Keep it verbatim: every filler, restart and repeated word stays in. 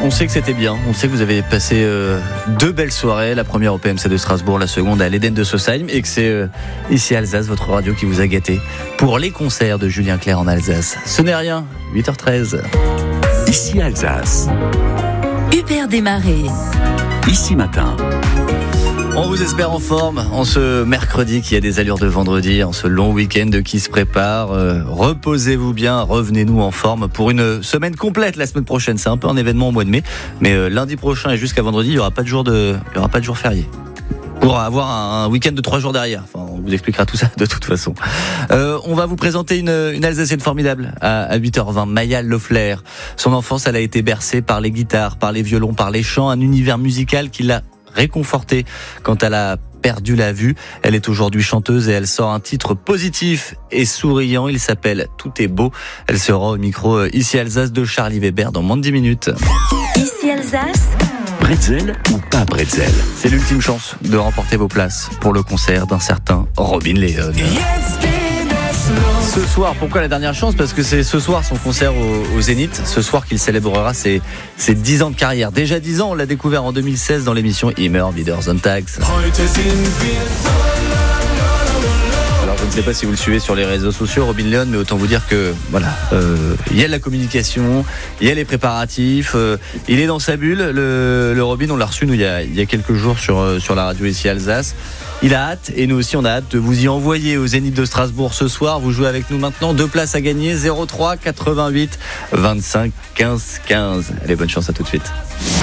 On sait que c'était bien, on sait que vous avez passé euh, deux belles soirées, la première au P M C de Strasbourg, la seconde à l'Éden de Sosheim, et que c'est euh, ici Alsace, votre radio qui vous a gâté pour les concerts de Julien Clerc en Alsace. Ce n'est rien, huit heures treize. Ici Alsace. Hubert Desmarais. Ici Matin. On vous espère en forme en ce mercredi qui a des allures de vendredi, en ce long week-end qui se prépare. Euh, reposez-vous bien, revenez-nous en forme pour une semaine complète la semaine prochaine. C'est un peu un événement au mois de mai, mais euh, lundi prochain et jusqu'à vendredi, il n'y aura pas de jour de, il y aura pas de jour férié. Pour avoir un, un week-end de trois jours derrière. Enfin, on vous expliquera tout ça de toute façon. Euh, on va vous présenter une, une Alsacienne formidable à, à huit heures vingt, Maya Loeffler. Son enfance, elle a été bercée par les guitares, par les violons, par les chants, un univers musical qui l'a réconfortée quand elle a perdu la vue. Elle est aujourd'hui chanteuse et elle sort un titre positif et souriant. Il s'appelle Tout est beau. Elle sera au micro ici Alsace de Charlie Weber dans moins de dix minutes. Ici Alsace. Bretzel ou pas bretzel? C'est l'ultime chance de remporter vos places pour le concert d'un certain Robin Leon. Ce soir, pourquoi la dernière chance? Parce que c'est ce soir son concert au, au Zénith, ce soir qu'il célébrera ses, ses dix ans de carrière. Déjà dix ans, on l'a découvert en deux mille seize dans l'émission Immer wieder Sonntags. Alors je ne sais pas si vous le suivez sur les réseaux sociaux, Robin Leon, mais autant vous dire que voilà, euh, il y a de la communication, il y a les préparatifs, euh, il est dans sa bulle. Le, le Robin, on l'a reçu nous il y a, il y a quelques jours sur, euh, sur la radio ici Alsace. Il a hâte, et nous aussi on a hâte de vous y envoyer au Zénith de Strasbourg ce soir. Vous jouez avec nous maintenant, deux places à gagner, zéro trois quatre-vingt-huit vingt-cinq quinze quinze. Allez, bonne chance, à tout de suite.